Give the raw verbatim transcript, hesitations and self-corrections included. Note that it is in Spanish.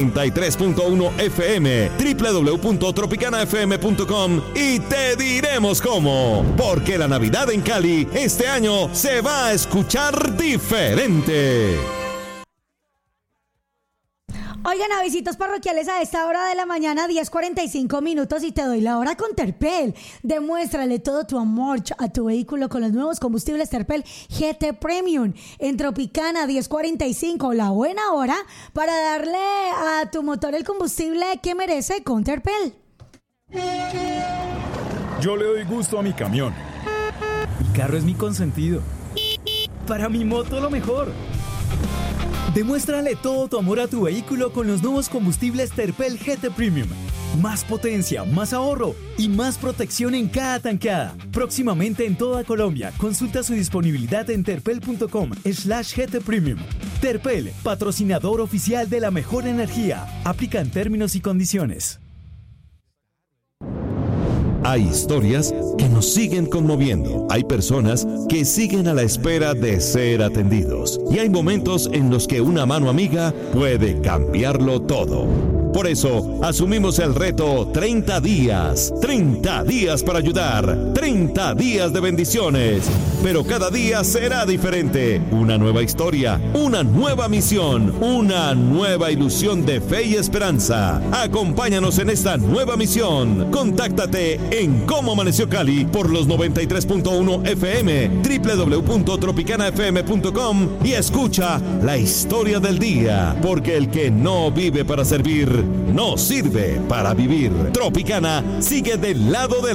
noventa y tres punto uno F M, doble u doble u doble u punto tropicana f m punto com y te diremos cómo. Porque la Navidad en Cali este año se va a escuchar diferente. Oigan, avisitos parroquiales a esta hora de la mañana, diez cuarenta y cinco minutos, y te doy la hora con Terpel. Demuéstrale todo tu amor a tu vehículo con los nuevos combustibles Terpel G T Premium. En Tropicana, diez cuarenta y cinco, la buena hora para darle a tu motor el combustible que merece con Terpel. Yo le doy gusto a mi camión. Mi carro es mi consentido. Para mi moto lo mejor. Demuéstrale todo tu amor a tu vehículo con los nuevos combustibles Terpel G T Premium. Más potencia, más ahorro y más protección en cada tanqueada. Próximamente en toda Colombia. Consulta su disponibilidad en terpel punto com slash G T Premium. Terpel, patrocinador oficial de la mejor energía. Aplican términos y condiciones. Hay historias que nos siguen conmoviendo. Hay personas que siguen a la espera de ser atendidos. Y hay momentos en los que una mano amiga puede cambiarlo todo. Por eso, asumimos el reto treinta días. treinta días para ayudar. treinta días de bendiciones. Pero cada día será diferente. Una nueva historia, una nueva misión, una nueva ilusión de fe y esperanza. Acompáñanos en esta nueva misión. Contáctate en Cómo Amaneció Cali por los noventa y tres punto uno F M, doble u doble u doble u punto tropicana f m punto com y escucha la historia del día. Porque el que no vive para servir, no sirve para vivir. Tropicana sigue del lado de